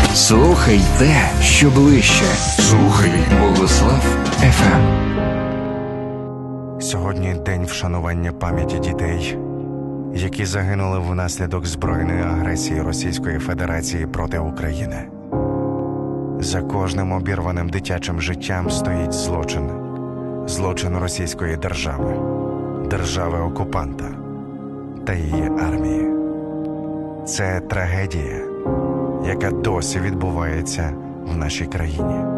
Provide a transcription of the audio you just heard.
Слухай те, що ближче. Слухай Богослав ФМ. Сьогодні день вшанування пам'яті дітей, які загинули внаслідок збройної агресії Російської Федерації проти України. За кожним обірваним дитячим життям стоїть злочин. Злочин Російської держави, держави-окупанта та її армії. Це трагедія, яка досі відбувається в нашій країні.